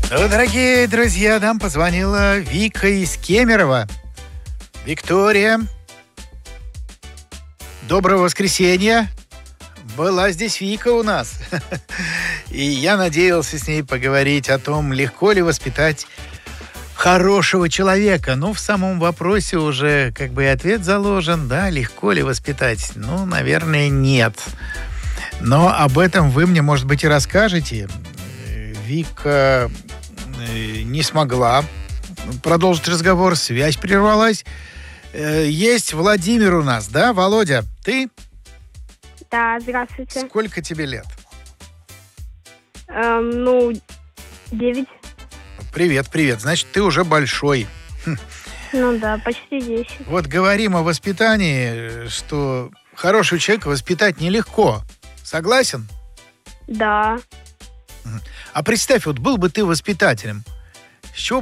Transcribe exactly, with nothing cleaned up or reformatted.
Ну, дорогие друзья, нам позвонила Вика из Кемерово. Виктория, доброго воскресенья. Была здесь Вика у нас. И я надеялся с ней поговорить о том, легко ли воспитать хорошего человека. Ну, в самом вопросе уже как бы и ответ заложен, да, легко ли воспитать? Ну, наверное, нет. Но об этом вы мне, может быть, и расскажете. Вика не смогла продолжить разговор, связь прервалась. Есть Владимир у нас, да, Володя? Ты? Да, здравствуйте. Сколько тебе лет? Эм, ну, девять. Привет, привет. Значит, ты уже большой. Ну да, почти десять. Вот говорим о воспитании, что хорошего человека воспитать нелегко. Согласен? Да. А представь, вот был бы ты воспитателем. С чего